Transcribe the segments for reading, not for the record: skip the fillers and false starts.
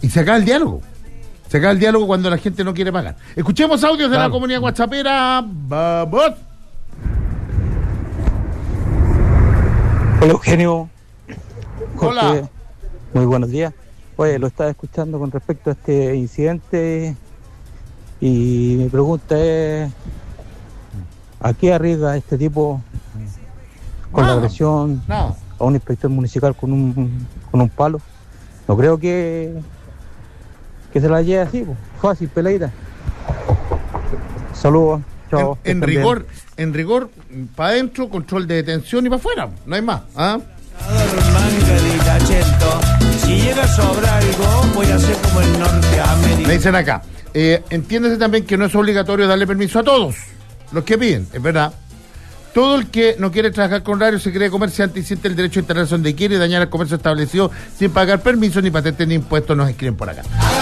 Y se acaba el diálogo. Se acaba el diálogo cuando la gente no quiere pagar. Escuchemos audios de la comunidad WhatsAppera. ¡Vamos! Hola, Eugenio. Hola. Jorge, muy buenos días. Oye, lo estaba escuchando con respecto a este incidente y mi pregunta es: ¿a qué arriesga este tipo con la agresión a un inspector municipal con un palo? No creo que se la lleve así, fácil, peladita. Saludos, chao. En rigor, para adentro, control de detención y para afuera, no hay más. Si llega a sobrar algo, voy a hacer como en Norteamérica. Me dicen acá, entiéndese también que no es obligatorio darle permiso a todos los que piden, es verdad. Todo el que no quiere trabajar con horario se cree comerciante y siente el derecho a instalarse donde quiere y dañar el comercio establecido sin pagar permiso, ni patentes, ni impuestos, nos escriben por acá.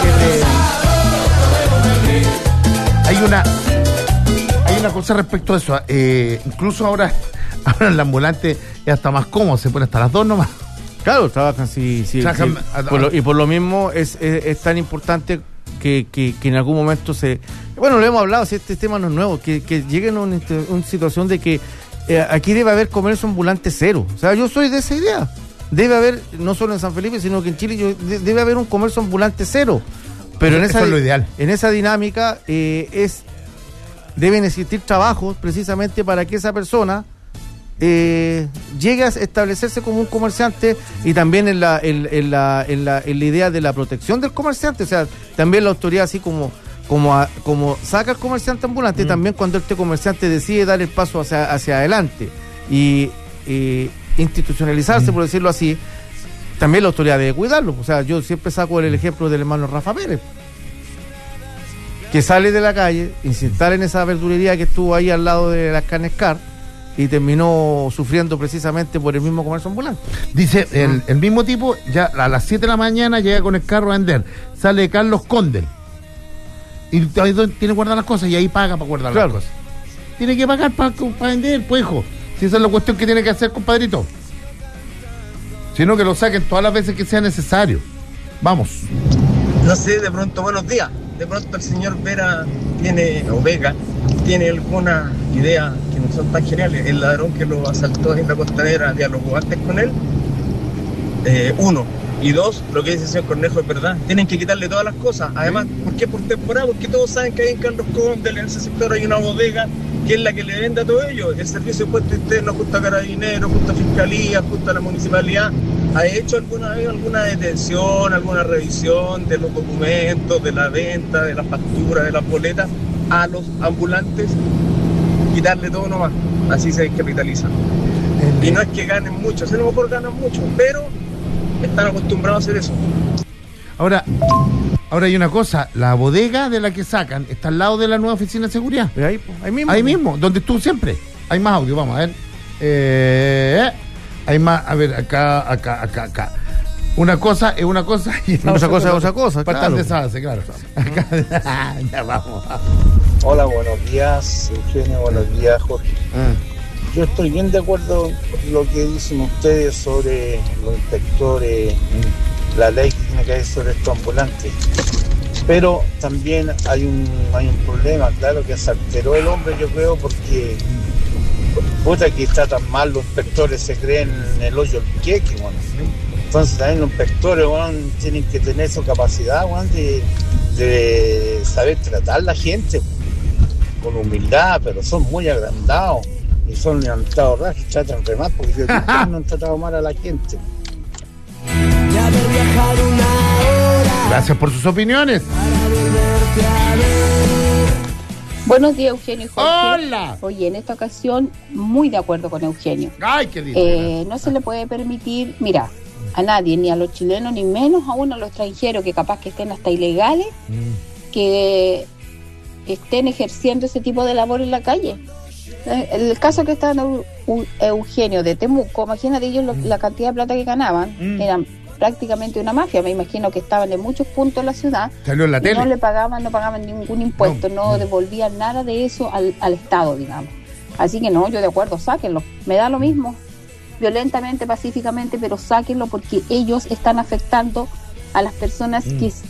Hay una cosa respecto a eso. Incluso ahora el ambulante es hasta más cómodo, se pone hasta las 2 nomás. Claro, trabajan, sí. Y por lo mismo es tan importante que en algún momento bueno, lo hemos hablado, si este tema no es nuevo, que lleguen a una situación de que aquí debe haber comercio ambulante cero. O sea, yo soy de esa idea. Debe haber, no solo en San Felipe, sino que en Chile debe haber un comercio ambulante cero. Pero eso es lo ideal. En esa dinámica deben existir trabajos precisamente para que esa persona llegue a establecerse como un comerciante, y también en la idea de la protección del comerciante. O sea, también la autoridad, así como saca al comerciante ambulante, también cuando este comerciante decide dar el paso hacia adelante y institucionalizarse, por decirlo así, también la autoridad debe cuidarlo. O sea, yo siempre saco el ejemplo del hermano Rafa Pérez, que sale de la calle y se instala en esa verdulería que estuvo ahí al lado de las carnes Car, y terminó sufriendo precisamente por el mismo comercio ambulante. Dice, el mismo tipo, ya a las 7 de la mañana llega con el carro a vender, sale de Carlos Condel, y ahí tiene que guardar las cosas, y ahí paga para guardar las cosas. Tiene que pagar para vender, pues, hijo. Si esa es la cuestión que tiene que hacer, compadrito. Sino que lo saquen todas las veces que sea necesario. Vamos. No sé, de pronto, buenos días. De pronto el señor Vega tiene alguna idea que no son tan geniales. El ladrón que lo asaltó en la Costanera dialogó antes con él. Uno. Y dos, lo que dice el señor Cornejo es verdad. Tienen que quitarle todas las cosas. Además, ¿por qué por temporada? Porque todos saben que ahí en Carlos Condel, en ese sector, hay una bodega que es la que le vende a todo ello. El Servicio de Impuesto Interno, junto a Carabineros, junto a Fiscalía, junto a la Municipalidad, ¿ha hecho alguna vez alguna detención, alguna revisión de los documentos, de la venta, de las facturas, de las boletas a los ambulantes? Quitarle todo nomás, así se descapitalizan. Y no es que ganen mucho, a lo mejor ganan mucho, pero están acostumbrados a hacer eso. Ahora hay una cosa, la bodega de la que sacan está al lado de la nueva oficina de seguridad. Ahí mismo, donde estuvo siempre. Hay más audio, vamos a ver. Hay más, a ver, acá. Una cosa es una cosa y otra cosa es otra cosa, bastante sabes, claro. Acá, ya vamos. Hola, buenos días, Eugenio, buenos días, Jorge. Yo estoy bien de acuerdo con lo que dicen ustedes sobre los inspectores, la ley que tiene que haber sobre estos ambulantes. Pero también hay un problema, claro, que se alteró el hombre, yo creo, porque puta que está tan mal, los inspectores se creen en el hoyo del queque, bueno. Entonces también los inspectores, bueno, tienen que tener su capacidad, bueno, de saber tratar a la gente con humildad, pero son muy agrandados y son levantados rajas y tratan re mal, porque yo no han tratado mal a la gente. Gracias por sus opiniones. Buenos días, Eugenio y Jorge. ¡Hola! Oye, en esta ocasión, muy de acuerdo con Eugenio. ¡Ay, qué lindo! No se le puede permitir, mira, a nadie, ni a los chilenos, ni menos aún a los extranjeros, que capaz que estén hasta ilegales, que estén ejerciendo ese tipo de labor en la calle. El caso que estaba en Eugenio de Temuco, imagínate ellos la cantidad de plata que ganaban, eran prácticamente una mafia. Me imagino que estaban en muchos puntos de la ciudad. Salió en la tele. No pagaban ningún impuesto, no devolvían nada de eso al Estado, digamos. Así que no, yo de acuerdo, sáquenlo. Me da lo mismo, violentamente, pacíficamente, pero sáquenlo, porque ellos están afectando a las personas que